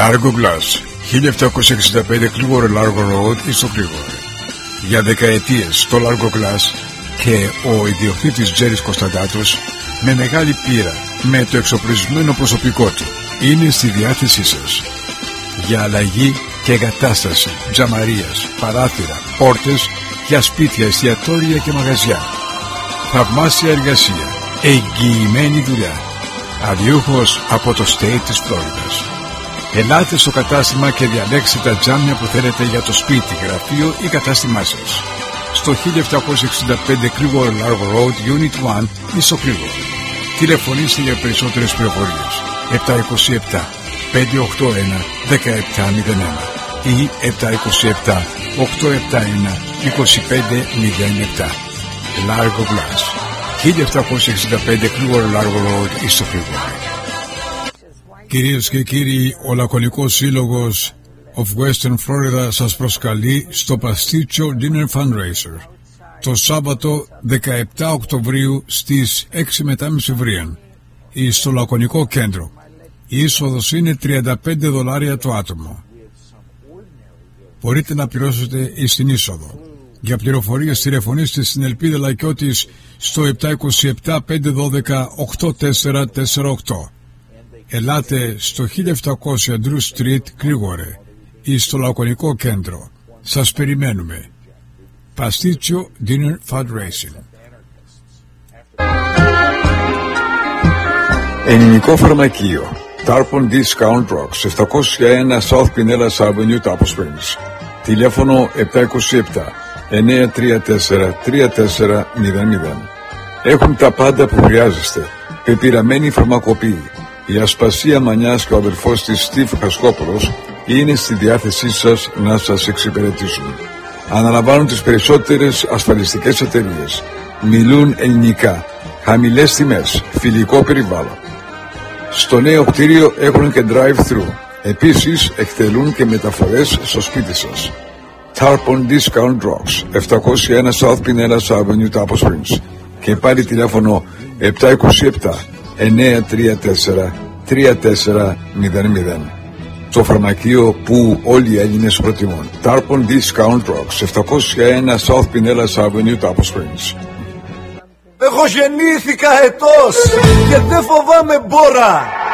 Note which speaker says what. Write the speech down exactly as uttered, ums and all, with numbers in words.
Speaker 1: Largo Glass, χίλια επτακόσια εξήντα πέντε Clearwater Largo Road, στο Clearwater. Για δεκαετίες το Largo Glass και ο ιδιοκτήτης Τζέρις Κωνσταντάτος, με μεγάλη πείρα, με το εξοπλισμένο προσωπικό του, είναι στη διάθεσή σας. Για αλλαγή και εγκατάσταση τζαμαρίας, παράθυρα, πόρτες για σπίτια, εστιατόρια και μαγαζιά. Θαυμάσια εργασία, εγγυημένη δουλειά. Αδιούχος από το state της Φλόριδας. Ελάτε στο κατάστημα και διαλέξτε τα τζάμια που θέλετε για το σπίτι, γραφείο ή κατάστημά σας. Στο χίλια επτακόσια εξήντα πέντε Clearwater Largo Road, Unit ένα, στο Clearwater. Τηλεφωνήστε για περισσότερες πληροφορίες. επτακόσια είκοσι επτά πεντακόσια ογδόντα ένα δεκαεπτά μηδέν ένα ή επτακόσια είκοσι επτά οκτακόσια εβδομήντα ένα είκοσι πέντε μηδέν επτά. Largo Glass, χίλια επτακόσια εξήντα πέντε Clearwater Largo Road, στο Clearwater. Κυρίες και κύριοι, ο Λακωνικός Σύλλογος of Western Florida σας προσκαλεί στο Pasticcio Dinner Fundraiser το Σάββατο δεκαεπτά Οκτωβρίου στις έξι μετά μεσημβρίαν στο Λακωνικό Κέντρο. Η είσοδος είναι τριάντα πέντε δολάρια το άτομο. Μπορείτε να πληρώσετε στην είσοδο. Για πληροφορίες τηλεφωνήστε στην Ελπίδα Λαϊκιώτης στο επτακόσια είκοσι επτά πεντακόσια δώδεκα ογδόντα τέσσερα σαράντα οκτώ. Ελάτε στο χίλια επτακόσια Drew Street, Clearwater ή στο Λακωνικό Κέντρο. Σας περιμένουμε. Pasticcio Dinner Fundraising. Ελληνικό φαρμακείο Tarpon Discount Drugs, επτακόσια ένα South Pinellas Avenue, Tapos Springs. Τηλέφωνο επτακόσια είκοσι επτά εννιακόσια τριάντα τέσσερα τριάντα τέσσερα μηδέν μηδέν. Έχουν τα πάντα που χρειάζεστε. Πεπειραμένη φαρμακοποιή. Η Ασπασία Μανιάς και ο αδελφός της Στίβ Χασκόπουλος είναι στη διάθεσή σας να σας εξυπηρετήσουν. Αναλαμβάνουν τις περισσότερες ασφαλιστικές εταιρείες. Μιλούν ελληνικά. Χαμηλές τιμές. Φιλικό περιβάλλον. Στο νέο κτίριο έχουν και drive-thru. Επίσης εκτελούν και μεταφορές στο σπίτι σας. Tarpon Discount Drugs, επτακόσια ένα South Pinellas Avenue, Tapos Springs. Και πάλι τηλέφωνο επτακόσια είκοσι επτά εννιακόσια τριάντα τέσσερα τριάντα τέσσερα μηδέν μηδέν. Το φαρμακείο που όλοι οι Έλληνες προτιμούν. Tarpon Discount Drugs, επτακόσια ένα South Pinellas Avenue, Tapos Springs.
Speaker 2: Εγώ γεννήθηκα ετός και δεν φοβάμαι μπόρα.